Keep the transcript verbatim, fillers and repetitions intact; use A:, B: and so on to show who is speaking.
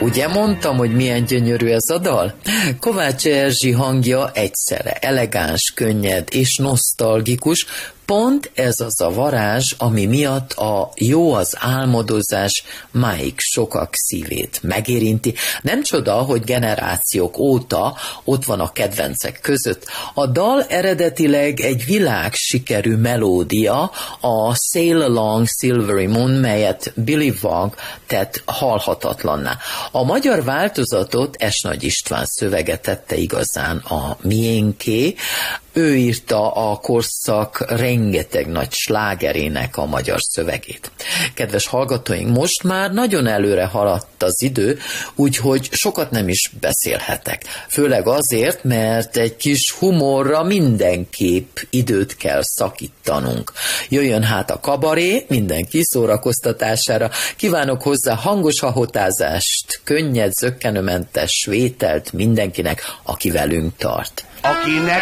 A: Ugye mondtam, hogy milyen gyönyörű ez a dal? Kovács Erzsi hangja egyszerre elegáns, könnyed és nosztalgikus, pont ez az a varázs, ami miatt a jó az álmodozás máig sokak szívét megérinti. Nem csoda, hogy generációk óta ott van a kedvencek között. A dal eredetileg egy világsikerű melódia, a Sail Along Silvery Moon, melyet Billy Vag tett halhatatlanná. A magyar változatot Esnagy István szövegetette igazán a miénké. Ő írta a korszak rengeteg nagy slágerének a magyar szövegét. Kedves hallgatóink, most már nagyon előre haladt az idő, úgyhogy sokat nem is beszélhetek. Főleg azért, mert egy kis humorra mindenképp időt kell szakítanunk. Jöjjön hát a kabaré mindenki szórakoztatására. Kívánok hozzá hangos hahotázást, könnyed, zökkenőmentes vételt mindenkinek, aki velünk tart.
B: Akinek